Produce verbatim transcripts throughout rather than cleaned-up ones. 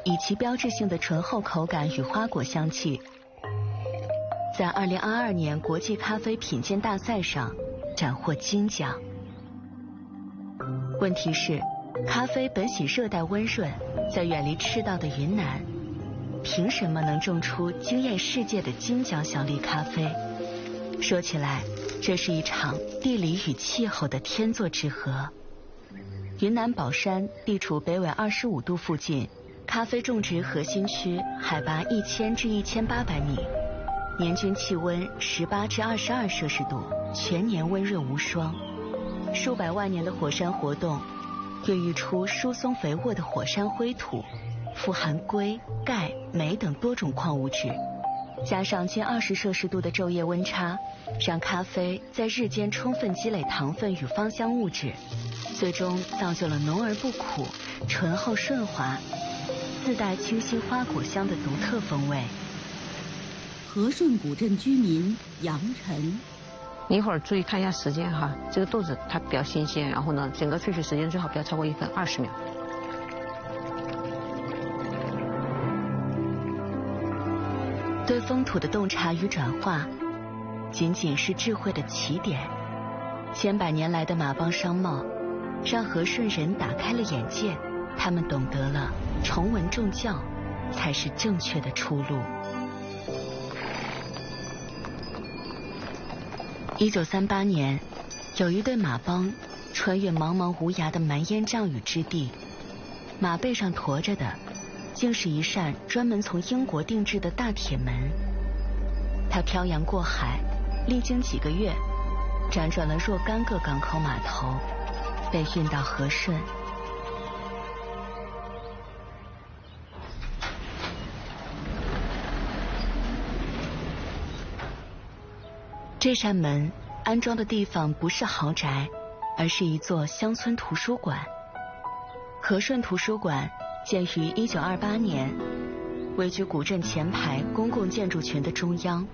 以其标志性的醇厚口感与花果香气，在二零二二年国际咖啡品鉴大赛上斩获金奖。问题是，咖啡本喜热带温润，在远离赤道的云南，凭什么能种出惊艳世界的金角小粒咖啡？说起来，这是一场地理与气候的天作之合。云南保山地处北纬二十五度附近，咖啡种植核心区，海拔一千至一千八百米，年均气温十八至二十二摄氏度，全年温润无霜。数百万年的火山活动，孕育出疏松肥沃的火山灰土，富含硅、钙、镁等多种矿物质。加上近二十摄氏度的昼夜温差，让咖啡在日间充分积累糖分与芳香物质，最终造就了浓而不苦、醇厚顺滑、自带清新花果香的独特风味。 和顺古镇居民杨晨， 你一会儿注意看一下时间哈，这个豆子它比较新鲜，然后呢，整个萃取时间最好不要超过一分二十秒。 对风土的洞察与转化，仅仅是智慧的起点。千百年来的马帮商贸，让和顺人打开了眼界，他们懂得了崇文重教才是正确的出路。一九三八年，有一对马帮穿越茫茫无涯的蛮烟瘴雨之地，马背上驮着的竟是一扇专门从英国定制的大铁门。它漂洋过海，历经几个月，辗转了若干个港口码头，被运到和顺。这扇门安装的地方不是豪宅，而是一座乡村图书馆。和顺图书馆建于一九二八年，位居古镇前排公共建筑群的中央。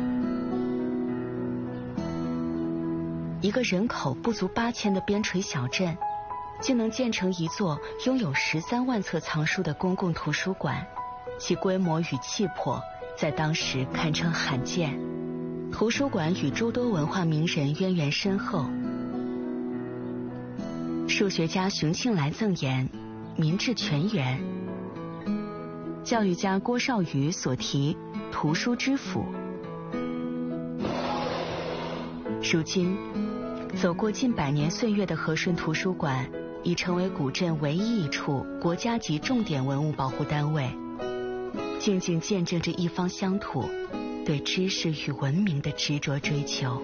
一个人口不足八千的边陲小镇，竟能建成一座拥有十三万册藏书的公共图书馆，其规模与气魄在当时堪称罕见。图书馆与诸多文化名人渊源深厚。数学家熊庆来赠言：民智全源。教育家郭绍宇所题图书之府。如今，走过近百年岁月的和顺图书馆，已成为古镇唯一一处国家级重点文物保护单位，静静见证着一方乡土对知识与文明的执着追求。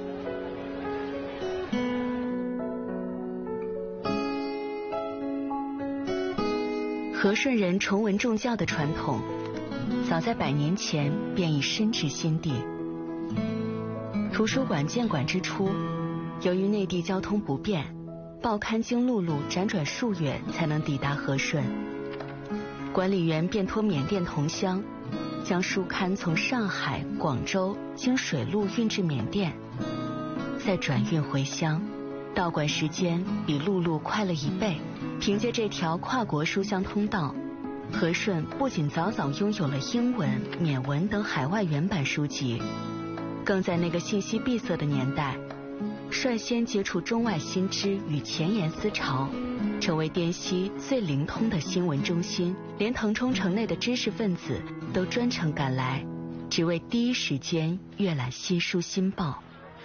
和顺人崇文重教的传统，早在百年前便已深植心地。图书馆建馆之初，由于内地交通不便，报刊经陆路辗转数月才能抵达和顺。管理员便托缅甸同乡，将书刊从上海、广州经水路运至缅甸，再转运回乡，到馆时间比陆路快了一倍。凭借这条跨国书香通道，和顺不仅早早拥有了英文、缅文等海外原版书籍，更在那个信息闭塞的年代，率先接触中外新知与前沿思潮，成为滇西最灵通的新闻中心。连腾冲城内的知识分子都专程赶来，只为第一时间阅览新书新报。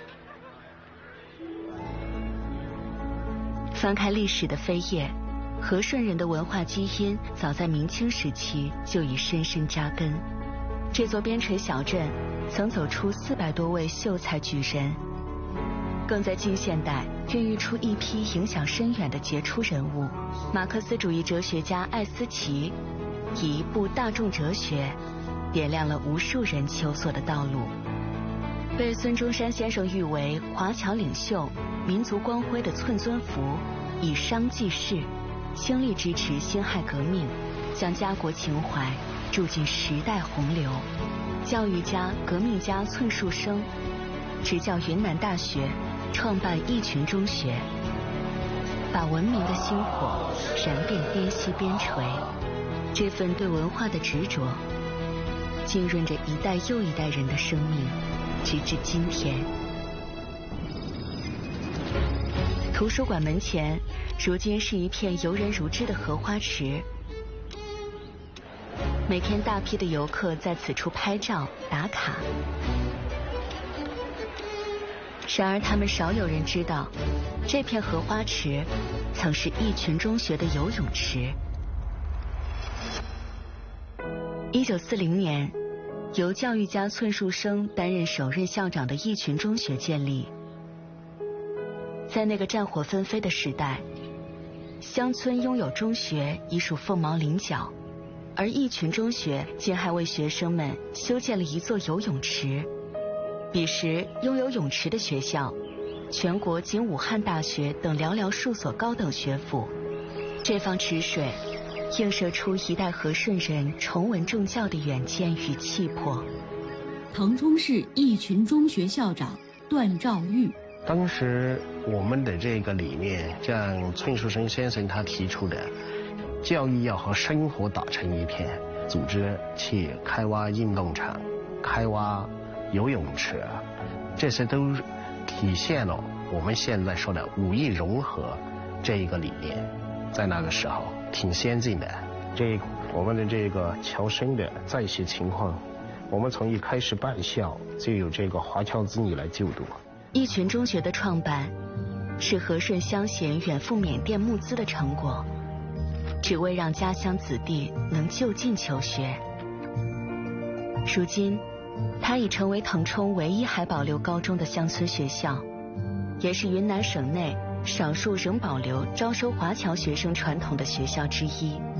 翻开历史的扉页，和顺人的文化基因早在明清时期就已深深扎根。这座边陲小镇曾走出四百多位秀才举人，更在近现代孕育出一批影响深远的杰出人物。马克思主义哲学家艾思奇以一部《大众哲学》点亮了无数人求索的道路，被孙中山先生誉为华侨领袖、民族光辉的寸尊福，以商济世，倾力支持辛亥革命，将家国情怀注进时代洪流。教育家、革命家寸树生执教云南大学，创办义群中学，把文明的星火燃遍滇西边陲。 这份对文化的执着，浸润着一代又一代人的生命，直至今天。图书馆门前，如今是一片游人如织的荷花池。每天大批的游客在此处拍照打卡。然而他们少有人知道，这片荷花池曾是义群中学的游泳池。一九四零年，由教育家村树生担任首任校长的义群中学建立。在那个战火纷飞的时代，乡村拥有中学已属凤毛麟角，而义群中学竟还为学生们修建了一座游泳池。彼时拥有泳池的学校，全国仅武汉大学等寥寥数所高等学府。这方池水映射出一代和顺人崇文重教的远见与气魄。 腾冲市义群中学校长段兆玉， 当时我们的这个理念，像村树生先生他提出的，教育要和生活打成一片，组织去开挖运动场，开挖游泳池，这些都体现了我们现在说的五艺融合这一个理念，在那个时候挺先进的。这我们的这个侨生的在学情况，我们从一开始办校就有这个华侨子女来就读。 义群中学的创办是和顺乡贤远赴缅甸募资的成果，只为让家乡子弟能就近求学。如今它已成为腾冲唯一还保留高中的乡村学校，也是云南省内少数仍保留招收华侨学生传统的学校之一。